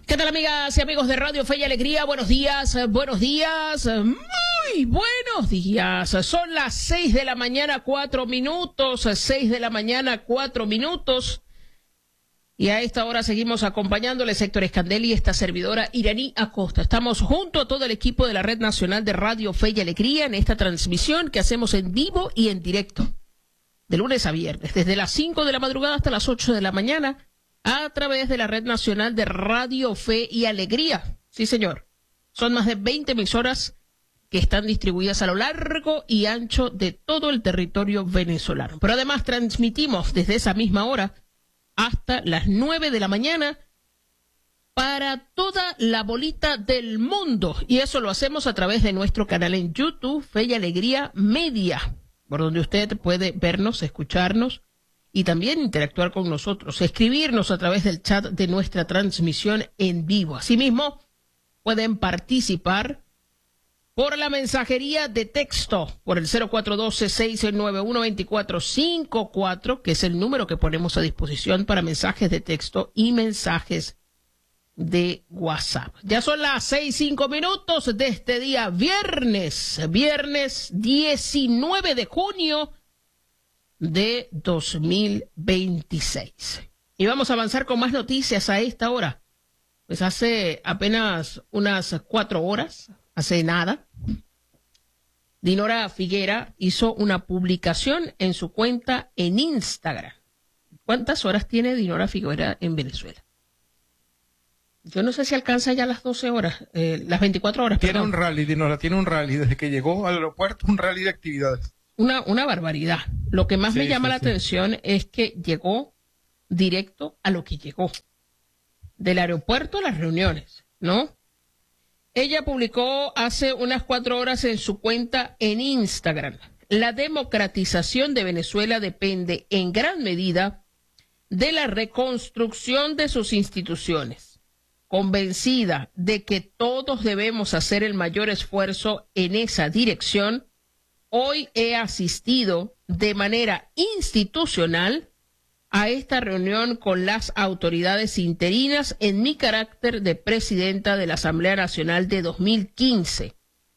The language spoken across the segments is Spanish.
¿Qué tal, amigas y amigos de Radio Fe y Alegría? Buenos días, muy buenos días. Son las 6 de la mañana, 4 minutos, 6 de la mañana, 4 minutos. Y a esta hora seguimos acompañándole Héctor Escandelli y esta servidora Iraní Acosta. Estamos junto a todo el equipo de la Red Nacional de Radio Fe y Alegría en esta transmisión que hacemos en vivo y en directo, de lunes a viernes, desde las 5 de la madrugada hasta las 8 de la mañana, a través de la Red Nacional de Radio Fe y Alegría. Sí, señor. Son más de 20 emisoras que están distribuidas a lo largo y ancho de todo el territorio venezolano. Pero además transmitimos desde esa misma hora hasta las 9 de la mañana para toda la bolita del mundo. Y eso lo hacemos a través de nuestro canal en YouTube, Fe y Alegría Media, por donde usted puede vernos, escucharnos y también interactuar con nosotros, escribirnos a través del chat de nuestra transmisión en vivo. Asimismo, pueden participar por la mensajería de texto, por el 0412-691-2454, que es el número que ponemos a disposición para mensajes de texto y mensajes de WhatsApp. Ya son las 6:05 minutos de este día, viernes 19 de junio de 2026. Y vamos a avanzar con más noticias a esta hora. Pues hace apenas unas 4 horas, hace nada, Dinora Figuera hizo una publicación en su cuenta en Instagram. ¿Cuántas horas tiene Dinora Figuera en Venezuela? Yo no sé si alcanza ya las 12 horas, las 24 horas. Tiene un rally, Dinora, tiene un rally. Desde que llegó al aeropuerto, un rally de actividades. Una barbaridad. Lo que más me llama la atención es que llegó directo a lo que llegó. Del aeropuerto a las reuniones, ¿no? Ella publicó hace unas 4 horas en su cuenta en Instagram: la democratización de Venezuela depende en gran medida de la reconstrucción de sus instituciones. Convencida de que todos debemos hacer el mayor esfuerzo en esa dirección, hoy he asistido de manera institucional a esta reunión con las autoridades interinas en mi carácter de presidenta de la Asamblea Nacional de 2015,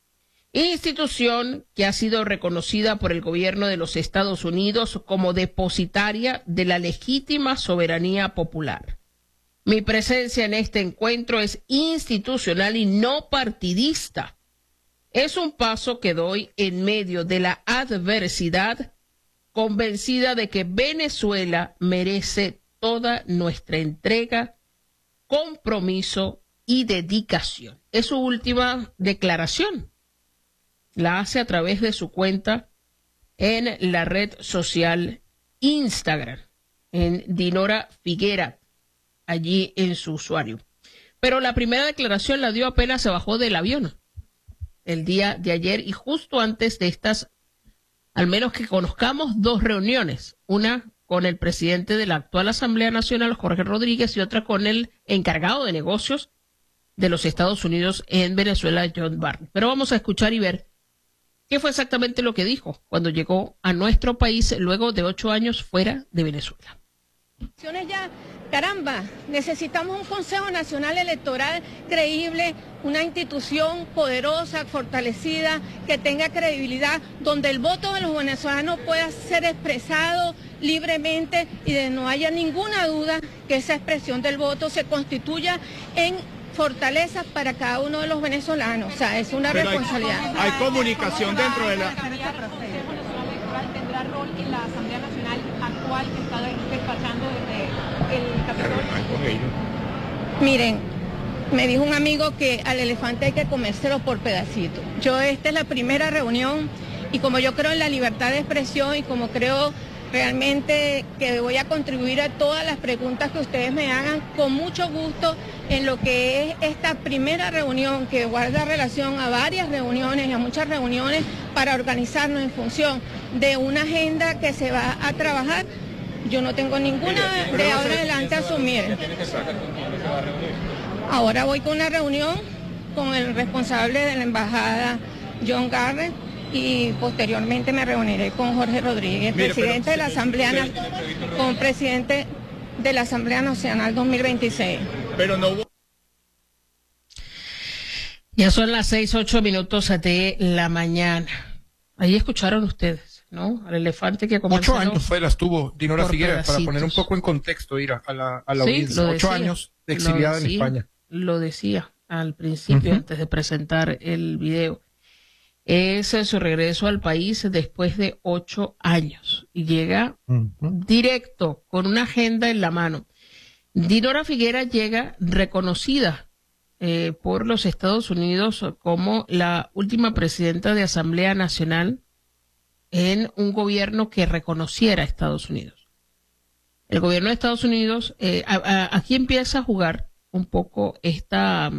institución que ha sido reconocida por el gobierno de los Estados Unidos como depositaria de la legítima soberanía popular. Mi presencia en este encuentro es institucional y no partidista. Es un paso que doy en medio de la adversidad, convencida de que Venezuela merece toda nuestra entrega, compromiso y dedicación. Es su última declaración. La hace a través de su cuenta en la red social Instagram, en Dinora Figuera, allí en su usuario. Pero la primera declaración la dio apenas se bajó del avión el día de ayer, y justo antes de estas, al menos que conozcamos, 2 reuniones, una con el presidente de la actual Asamblea Nacional, Jorge Rodríguez, y otra con el encargado de negocios de los Estados Unidos en Venezuela, John Barney. Pero vamos a escuchar y ver qué fue exactamente lo que dijo cuando llegó a nuestro país luego de 8 años fuera de Venezuela. Ya, caramba, necesitamos un Consejo Nacional Electoral creíble, una institución poderosa, fortalecida, que tenga credibilidad, donde el voto de los venezolanos pueda ser expresado libremente y de no haya ninguna duda que esa expresión del voto se constituya en fortalezas para cada uno de los venezolanos. O sea, es una responsabilidad. Hay comunicación dentro de la... ¿Tendrá rol en la Asamblea Nacional actual que está despachando desde el Capitolio? Miren, me dijo un amigo que al elefante hay que comérselo por pedacitos. Esta es la primera reunión, y como yo creo en la libertad de expresión y como creo realmente que voy a contribuir a todas las preguntas que ustedes me hagan, con mucho gusto, en lo que es esta primera reunión que guarda relación a varias reuniones y a muchas reuniones para organizarnos en función de una agenda que se va a trabajar. Yo no tengo ninguna de ahora adelante a asumir. Ahora voy con una reunión con el responsable de la embajada, John Garrett, y posteriormente me reuniré con Jorge Rodríguez, presidente de la Asamblea, con presidente de la Asamblea Nacional 2026. Pero no hubo... Ya son las 6:08 de la mañana. Ahí escucharon ustedes, ¿no? Al elefante que comenzó. 8 años las tuvo Dinora Figueras, para poner un poco en contexto, ir a la Sí, audiencia. lo 8 decía, años de exiliada en España. Lo decía al principio, antes de presentar el video. Es su regreso al país después de 8 años. Y llega directo, con una agenda en la mano. Dinora Figueras llega reconocida por los Estados Unidos como la última presidenta de Asamblea Nacional en un gobierno que reconociera a Estados Unidos. El gobierno de Estados Unidos, aquí empieza a jugar un poco esta,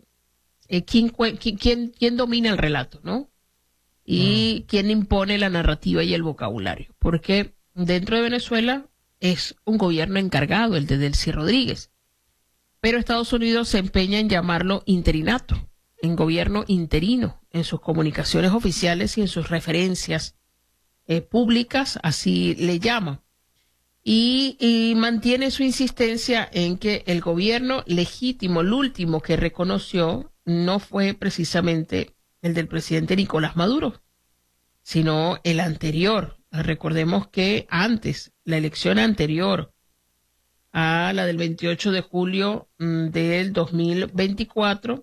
quién domina el relato, ¿no? Y quién impone la narrativa y el vocabulario. Porque dentro de Venezuela es un gobierno encargado, el de Delcy Rodríguez. Pero Estados Unidos se empeña en llamarlo interinato, en gobierno interino, en sus comunicaciones oficiales y en sus referencias públicas, así le llama. Y mantiene su insistencia en que el gobierno legítimo, el último que reconoció, no fue precisamente el del presidente Nicolás Maduro, sino el anterior. Recordemos que antes, la elección anterior a la del 28 de julio del 2025,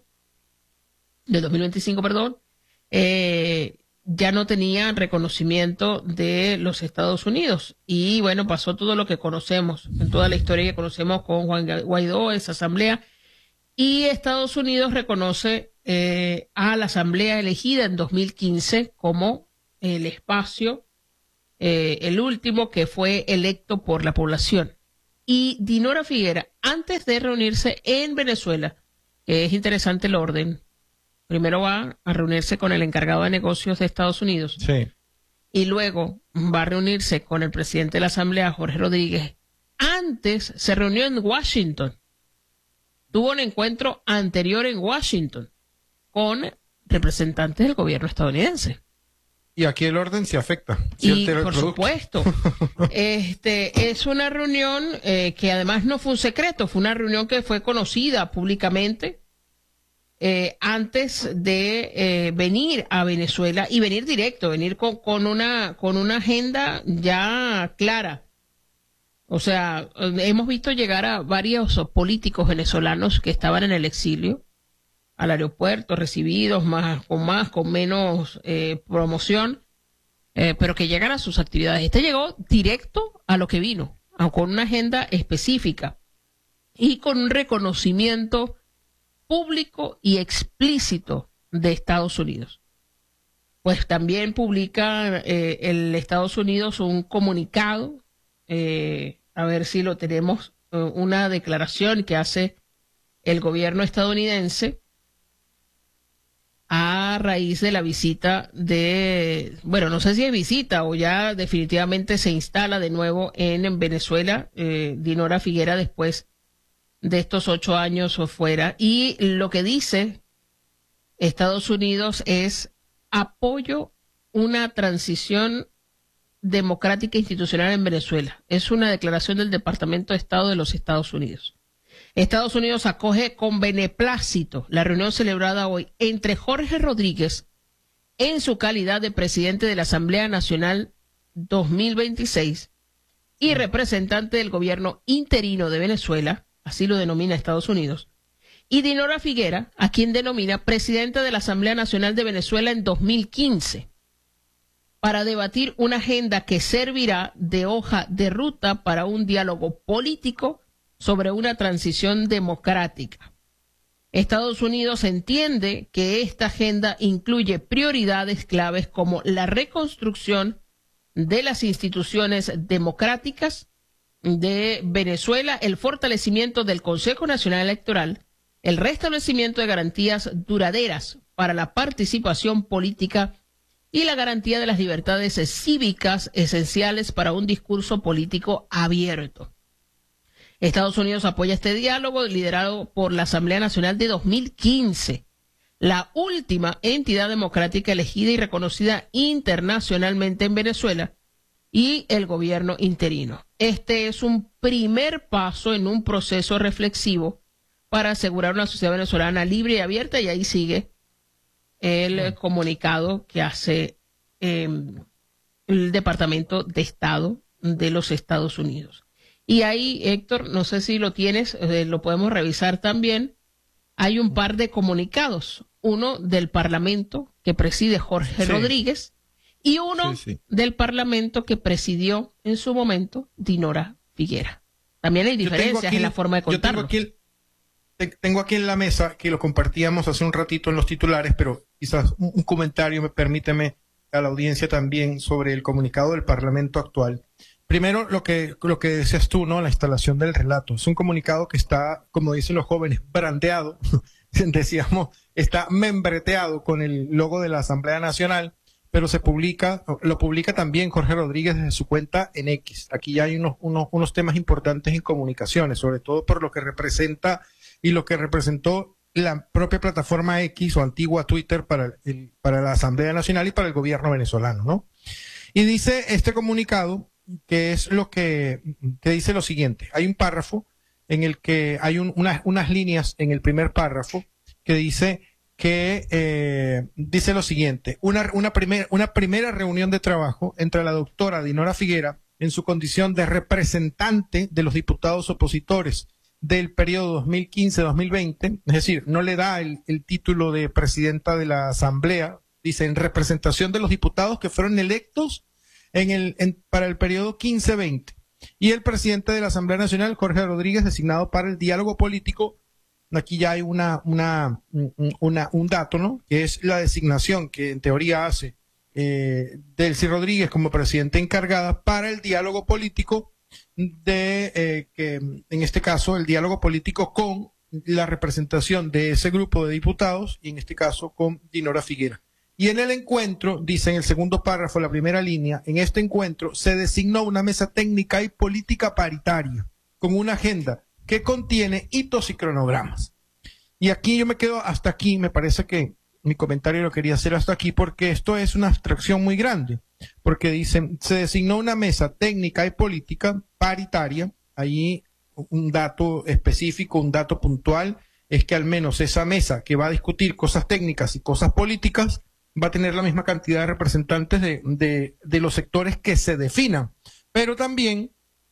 perdón, ya no tenía reconocimiento de los Estados Unidos. Y bueno, pasó todo lo que conocemos, en toda la historia que conocemos con Juan Guaidó, esa asamblea. Y Estados Unidos reconoce a la asamblea elegida en 2015 como el espacio, el último que fue electo por la población. Y Dinora Figueras, antes de reunirse en Venezuela, que es interesante el orden, primero va a reunirse con el encargado de negocios de Estados Unidos. Sí. Y luego va a reunirse con el presidente de la Asamblea, Jorge Rodríguez. Antes se reunió en Washington. Tuvo un encuentro anterior en Washington con representantes del gobierno estadounidense. Y aquí el orden se afecta. Y por supuesto, es una reunión que además no fue un secreto, fue una reunión que fue conocida públicamente antes de venir a Venezuela y venir directo, venir con una agenda ya clara. O sea, hemos visto llegar a varios políticos venezolanos que estaban en el exilio al aeropuerto, recibidos con menos promoción, pero que llegan a sus actividades. Este llegó directo a lo que vino, con una agenda específica y con un reconocimiento público y explícito de Estados Unidos. Pues también publica el Estados Unidos un comunicado, a ver si lo tenemos, una declaración que hace el gobierno estadounidense a raíz de la visita bueno, no sé si es visita o ya definitivamente se instala de nuevo en Venezuela, Dinora Figueras, después de estos 8 años o fuera. Y lo que dice Estados Unidos es: apoyo una transición democrática e institucional en Venezuela. Es una declaración del Departamento de Estado de los Estados Unidos. Estados Unidos acoge con beneplácito la reunión celebrada hoy entre Jorge Rodríguez, en su calidad de presidente de la Asamblea Nacional 2026, y representante del gobierno interino de Venezuela, así lo denomina Estados Unidos, y Dinora Figueras, a quien denomina presidenta de la Asamblea Nacional de Venezuela en 2015, para debatir una agenda que servirá de hoja de ruta para un diálogo político sobre una transición democrática. Estados Unidos entiende que esta agenda incluye prioridades claves como la reconstrucción de las instituciones democráticas de Venezuela, el fortalecimiento del Consejo Nacional Electoral, el restablecimiento de garantías duraderas para la participación política y la garantía de las libertades cívicas esenciales para un discurso político abierto. Estados Unidos apoya este diálogo liderado por la Asamblea Nacional de 2015, la última entidad democrática elegida y reconocida internacionalmente en Venezuela, y el gobierno interino. Este es un primer paso en un proceso reflexivo para asegurar una sociedad venezolana libre y abierta, y ahí sigue el comunicado que hace el Departamento de Estado de los Estados Unidos. Y ahí, Héctor, no sé si lo tienes, lo podemos revisar también. Hay un par de comunicados, uno del Parlamento que preside Jorge Rodríguez y uno del Parlamento que presidió en su momento Dinora Figuera. También hay diferencias en la forma de contarlo. Tengo aquí en la mesa, que lo compartíamos hace un ratito en los titulares, pero quizás un comentario, permíteme, a la audiencia también sobre el comunicado del Parlamento actual. Primero, lo que decías tú, ¿no? La instalación del relato. Es un comunicado que está, como dicen los jóvenes, brandeado, decíamos, está membreteado con el logo de la Asamblea Nacional, pero lo publica también Jorge Rodríguez desde su cuenta en X. Aquí ya hay unos temas importantes en comunicaciones, sobre todo por lo que representa y lo que representó la propia plataforma X o antigua Twitter para la Asamblea Nacional y para el gobierno venezolano, ¿no? Y dice este comunicado que es lo que dice lo siguiente. Hay un párrafo en el que hay unas líneas en el primer párrafo que dice que dice lo siguiente: una primera reunión de trabajo entre la doctora Dinora Figuera en su condición de representante de los diputados opositores del periodo 2015-2020, es decir, no le da el título de presidenta de la Asamblea, dice en representación de los diputados que fueron electos para el periodo 15-20, y el presidente de la Asamblea Nacional, Jorge Rodríguez, designado para el diálogo político. Aquí ya hay un dato, ¿no? Que es la designación que en teoría hace Delcy Rodríguez como presidenta encargada para el diálogo político que en este caso el diálogo político con la representación de ese grupo de diputados y en este caso con Dinora Figuera. Y en el encuentro, dice en el segundo párrafo, la primera línea, en este encuentro se designó una mesa técnica y política paritaria con una agenda que contiene hitos y cronogramas. Y aquí yo me quedo hasta aquí, me parece que mi comentario lo quería hacer hasta aquí porque esto es una abstracción muy grande, porque dicen, se designó una mesa técnica y política paritaria. Allí un dato específico, un dato puntual, es que al menos esa mesa que va a discutir cosas técnicas y cosas políticas va a tener la misma cantidad de representantes de los sectores que se definan. Pero también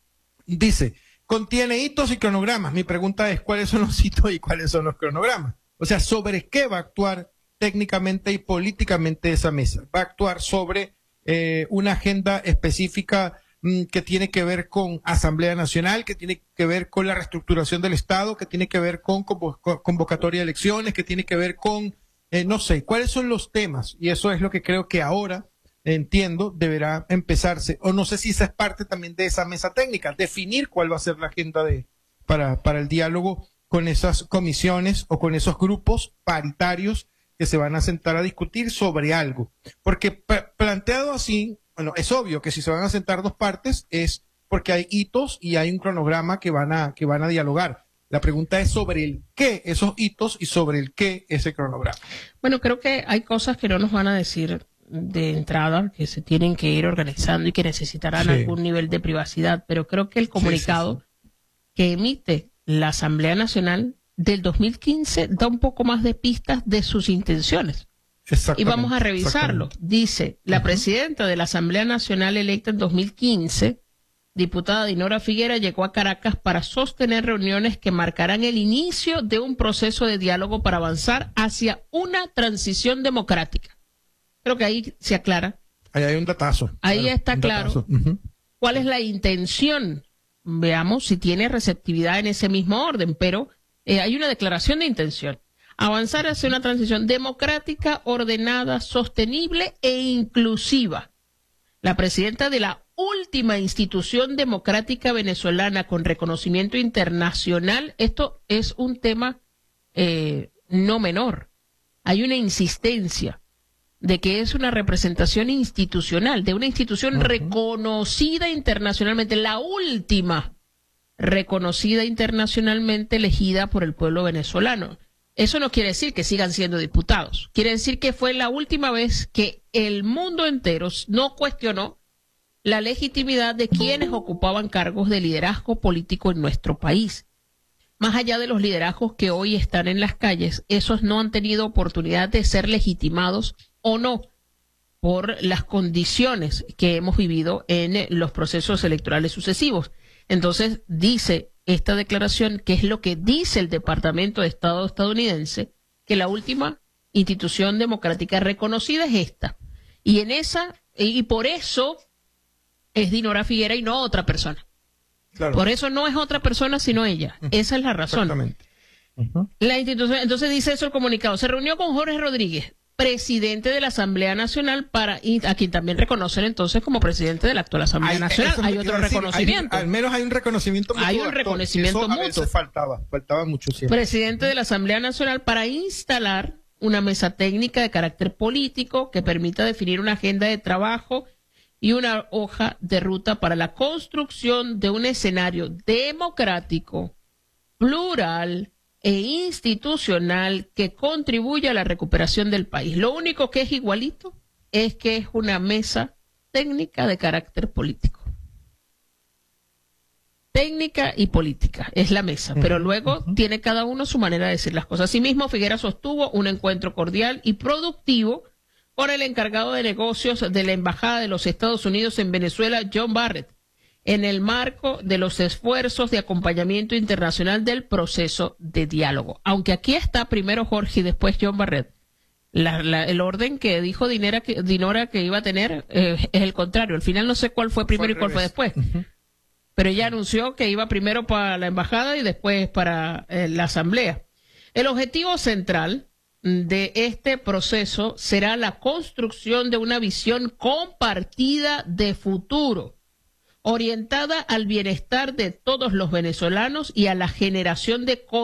dice, contiene hitos y cronogramas. Mi pregunta es, ¿cuáles son los hitos y cuáles son los cronogramas? O sea, ¿sobre qué va a actuar técnicamente y políticamente esa mesa? Va a actuar sobre una agenda específica que tiene que ver con Asamblea Nacional, que tiene que ver con la reestructuración del Estado, que tiene que ver con convocatoria de elecciones, que tiene que ver con, no sé, ¿cuáles son los temas? Y eso es lo que creo que ahora, entiendo, deberá empezarse, o no sé si esa es parte también de esa mesa técnica, definir cuál va a ser la agenda para el diálogo con esas comisiones o con esos grupos paritarios que se van a sentar a discutir sobre algo. Porque planteado así, bueno, es obvio que si se van a sentar dos partes es porque hay hitos y hay un cronograma que van a dialogar. La pregunta es sobre el qué esos hitos y sobre el qué ese cronograma. Bueno, creo que hay cosas que no nos van a decir de entrada, que se tienen que ir organizando y que necesitarán algún nivel de privacidad, pero creo que el comunicado que emite la Asamblea Nacional del 2015 da un poco más de pistas de sus intenciones. Y vamos a revisarlo. Dice, la presidenta de la Asamblea Nacional electa en 2015, diputada Dinora Figuera, llegó a Caracas para sostener reuniones que marcarán el inicio de un proceso de diálogo para avanzar hacia una transición democrática. Creo que ahí se aclara. Ahí hay un datazo. Ahí está claro cuál es la intención. Veamos si tiene receptividad en ese mismo orden, pero hay una declaración de intención. Avanzar hacia una transición democrática, ordenada, sostenible e inclusiva. La presidenta de la última institución democrática venezolana con reconocimiento internacional, esto es un tema no menor. Hay una insistencia de que es una representación institucional, de una institución reconocida internacionalmente, la última reconocida internacionalmente elegida por el pueblo venezolano. Eso no quiere decir que sigan siendo diputados, quiere decir que fue la última vez que el mundo entero no cuestionó la legitimidad de quienes ocupaban cargos de liderazgo político en nuestro país. más allá de los liderazgos que hoy están en las calles, esos no han tenido oportunidad de ser legitimados o no por las condiciones que hemos vivido en los procesos electorales sucesivos. Entonces, dice esta declaración, que es lo que dice el Departamento de Estado estadounidense, que la última institución democrática reconocida es esta. Y por eso es Dinora Figuera y no otra persona. Claro. Por eso no es otra persona sino ella. Esa es la razón. Exactamente. La institución, entonces dice eso el comunicado. Se reunió con Jorge Rodríguez, presidente de la Asamblea Nacional, a quien también reconocen entonces como presidente de la actual Asamblea Nacional. Hay otro reconocimiento. Al menos hay un reconocimiento mutuo. Hay un reconocimiento mutuo. A veces faltaba mucho siempre. Presidente de la Asamblea Nacional para instalar una mesa técnica de carácter político que permita definir una agenda de trabajo y una hoja de ruta para la construcción de un escenario democrático, plural e institucional que contribuya a la recuperación del país. Lo único que es igualito es que es una mesa técnica de carácter político. Técnica y política es la mesa, pero luego tiene cada uno su manera de decir las cosas. Asimismo, Figuera sostuvo un encuentro cordial y productivo con el encargado de negocios de la Embajada de los Estados Unidos en Venezuela, John Barrett, en el marco de los esfuerzos de acompañamiento internacional del proceso de diálogo. Aunque aquí está primero Jorge y después John Barrett, el orden que dijo Dinora que iba a tener es el contrario. Al final no sé cuál fue primero y cuál fue después. Pero ella anunció que iba primero para la embajada y después para la asamblea. El objetivo central de este proceso será la construcción de una visión compartida de futuro, orientada al bienestar de todos los venezolanos y a la generación de